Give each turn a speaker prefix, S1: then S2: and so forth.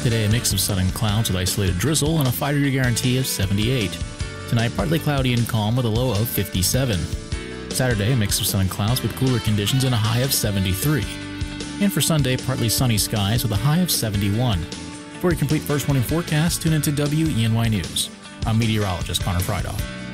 S1: Today, a mix of sun and clouds with isolated drizzle and a 5-degree guarantee of 78. Tonight, partly cloudy and calm with a low of 57. Saturday, a mix of sun and clouds with cooler conditions and a high of 73. And for Sunday, partly sunny skies with a high of 71. For a complete first warning forecast, tune into WENY News. I'm meteorologist Connor Friedhoff.